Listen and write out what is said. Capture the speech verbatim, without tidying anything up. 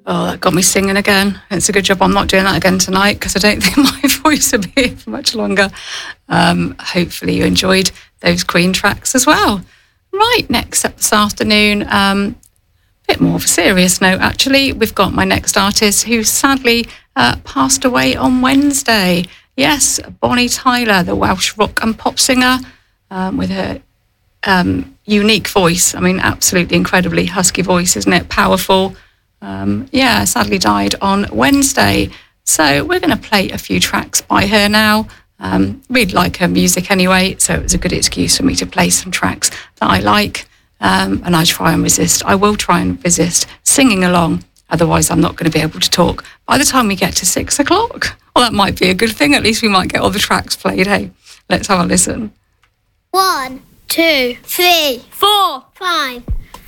Oh, that got me singing again. It's a good job I'm not doing that again tonight, because I don't think my voice will be here for much longer. Um, hopefully you enjoyed those Queen tracks as well. Right, next up this afternoon, um, a bit more of a serious note actually. We've got my next artist who sadly uh, passed away on Wednesday. Yes, Bonnie Tyler, the Welsh rock and pop singer, um, with her um, unique voice. I mean, absolutely incredibly husky voice, isn't it? Powerful. Um, yeah, sadly died on Wednesday. So we're going to play a few tracks by her now. Um, really like her music anyway, so it was a good excuse for me to play some tracks that I like. Um, and I try and resist. I will try and resist singing along. Otherwise, I'm not going to be able to talk by the time we get to six o'clock. Well, that might be a good thing. At least we might get all the tracks played. Hey, let's have a listen. One, two, three, four, five.